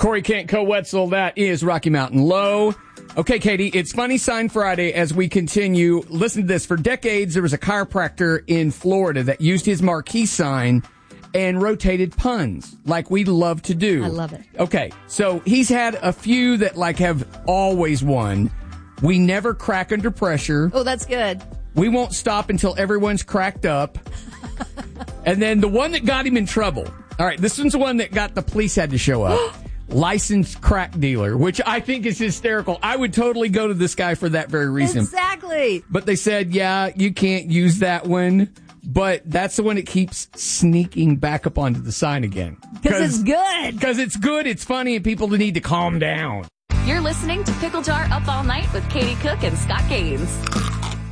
Corey Kent, Co-Wetzel, that is Rocky Mountain Low. Okay, Katie, it's Funny Sign Friday as we continue. Listen to this. For decades, there was a chiropractor in Florida that used his marquee sign and rotated puns like we love to do. I love it. Okay, so he's had a few that have always won. We never crack under pressure. Oh, that's good. We won't stop until everyone's cracked up. And then the one that got him in trouble. All right, this one's the one that got the police had to show up. Licensed crack dealer, which I think is hysterical. I would totally go to this guy for that very reason. Exactly. But they said, yeah, you can't use that one. But that's the one that keeps sneaking back up onto the sign again. Because it's good. Because it's good, it's funny, and people need to calm down. You're listening to Pickle Jar Up All Night with Katie Cook and Scott Gaines.